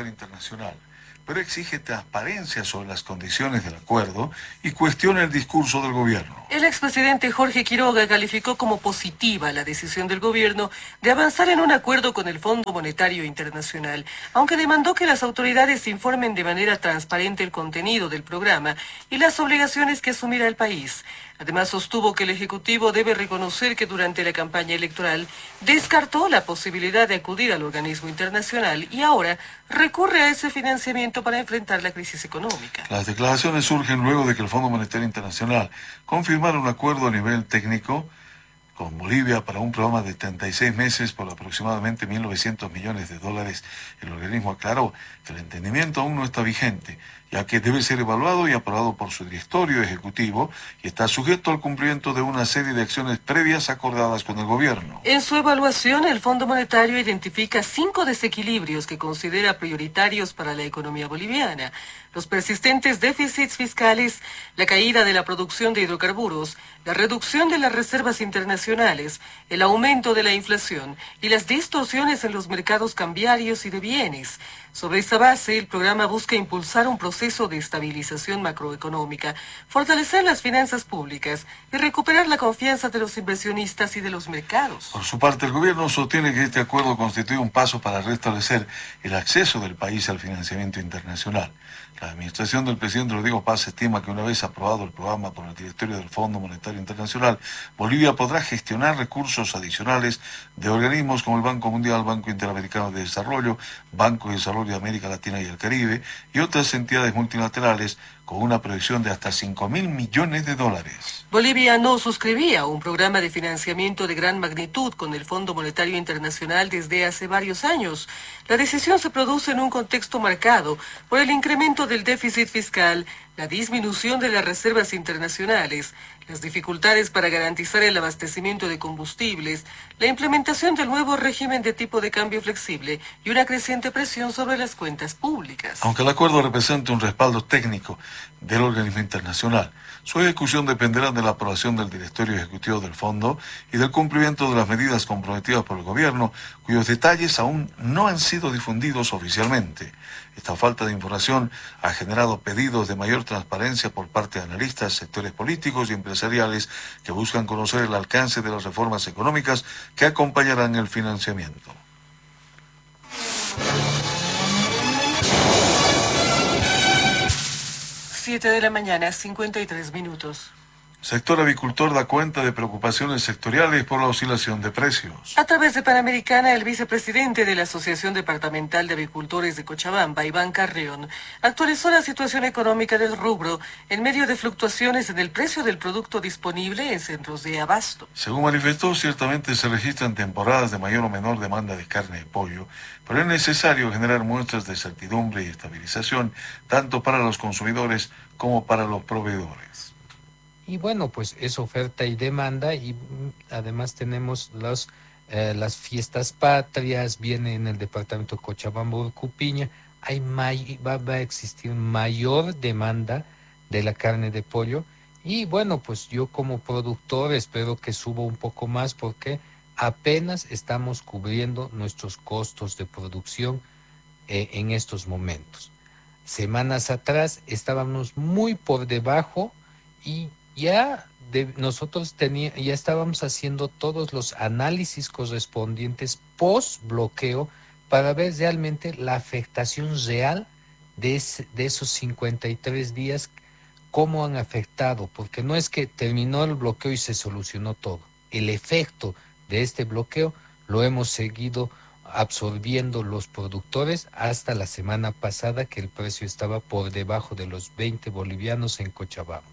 Monetario Internacional, pero exige transparencia sobre las condiciones del acuerdo y cuestiona el discurso del gobierno. El expresidente Jorge Quiroga calificó como positiva la decisión del gobierno de avanzar en un acuerdo con el Fondo Monetario Internacional, aunque demandó que las autoridades informen de manera transparente el contenido del programa y las obligaciones que asumirá el país. Además, sostuvo que el Ejecutivo debe reconocer que durante la campaña electoral descartó la posibilidad de acudir al organismo internacional y ahora recurre a ese financiamiento para enfrentar la crisis económica. Las declaraciones surgen luego de que el Fondo Monetario Internacional confirmara un acuerdo a nivel técnico con Bolivia para un programa de 36 meses por aproximadamente 1.900 millones de dólares. El organismo aclaró que el entendimiento aún no está vigente, ya que debe ser evaluado y aprobado por su directorio ejecutivo y está sujeto al cumplimiento de una serie de acciones previas acordadas con el gobierno. En su evaluación, el Fondo Monetario identifica 5 desequilibrios que considera prioritarios para la economía boliviana: los persistentes déficits fiscales, la caída de la producción de hidrocarburos, la reducción de las reservas internacionales, el aumento de la inflación y las distorsiones en los mercados cambiarios y de bienes. Sobre esta base, el programa busca impulsar un proceso de estabilización macroeconómica, fortalecer las finanzas públicas y recuperar la confianza de los inversionistas y de los mercados. Por su parte, el gobierno sostiene que este acuerdo constituye un paso para restablecer el acceso del país al financiamiento internacional. La administración del presidente Rodrigo Paz estima que una vez aprobado el programa por el directorio del Fondo Monetario Internacional, Bolivia podrá gestionar recursos adicionales de organismos como el Banco Mundial, Banco Interamericano de Desarrollo, Banco de Desarrollo de América Latina y el Caribe y otras entidades multilaterales con una proyección de hasta 5.000 millones de dólares. Bolivia no suscribía un programa de financiamiento de gran magnitud con el Fondo Monetario Internacional desde hace varios años. La decisión se produce en un contexto marcado por el incremento del déficit fiscal, la disminución de las reservas internacionales, las dificultades para garantizar el abastecimiento de combustibles, la implementación del nuevo régimen de tipo de cambio flexible y una creciente presión sobre las cuentas públicas. Aunque el acuerdo representa un respaldo técnico del organismo internacional, su ejecución dependerá de la aprobación del directorio ejecutivo del fondo y del cumplimiento de las medidas comprometidas por el gobierno, cuyos detalles aún no han sido difundidos oficialmente. Esta falta de información ha generado pedidos de mayor transparencia por parte de analistas, sectores políticos y empresariales que buscan conocer el alcance de las reformas económicas que acompañarán el financiamiento. 7 de la mañana, 53 minutos. Sector avicultor da cuenta de preocupaciones sectoriales por la oscilación de precios. A través de Panamericana, el vicepresidente de la Asociación Departamental de Avicultores de Cochabamba, Iván Carrión, actualizó la situación económica del rubro en medio de fluctuaciones en el precio del producto disponible en centros de abasto. Según manifestó, ciertamente se registran temporadas de mayor o menor demanda de carne de pollo, pero es necesario generar muestras de certidumbre y estabilización tanto para los consumidores como para los proveedores. Y bueno, pues es oferta y demanda y además tenemos las fiestas patrias, viene en el departamento de Cochabamba, Urcupiña, va a existir mayor demanda de la carne de pollo y bueno, pues yo como productor espero que suba un poco más porque apenas estamos cubriendo nuestros costos de producción en estos momentos. Semanas atrás estábamos muy por debajo y nosotros ya estábamos haciendo todos los análisis correspondientes post bloqueo para ver realmente la afectación real de esos 53 días, cómo han afectado, porque no es que terminó el bloqueo y se solucionó todo. El efecto de este bloqueo lo hemos seguido absorbiendo los productores hasta la semana pasada, que el precio estaba por debajo de los 20 bolivianos en Cochabamba.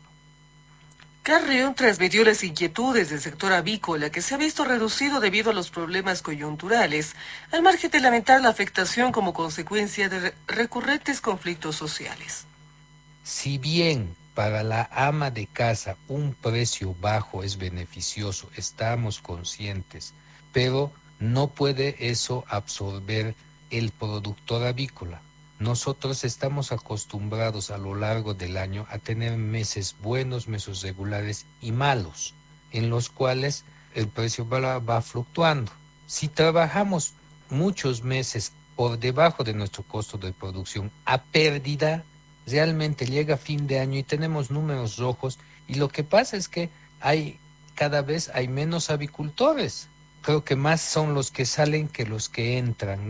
Carrión transmitió las inquietudes del sector avícola, que se ha visto reducido debido a los problemas coyunturales, al margen de lamentar la afectación como consecuencia de recurrentes conflictos sociales. Si bien para la ama de casa un precio bajo es beneficioso, estamos conscientes, pero no puede eso absorber el productor avícola. Nosotros estamos acostumbrados a lo largo del año a tener meses buenos, meses regulares y malos, en los cuales el precio va fluctuando. Si trabajamos muchos meses por debajo de nuestro costo de producción, a pérdida. Realmente llega fin de año y tenemos números rojos, y lo que pasa es que cada vez hay menos avicultores. Creo que más son los que salen que los que entran.